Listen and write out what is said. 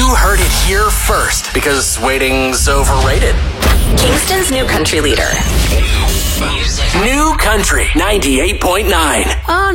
You heard it here first, because waiting's overrated. Kingston's new country leader. New Country 98.9. Oh,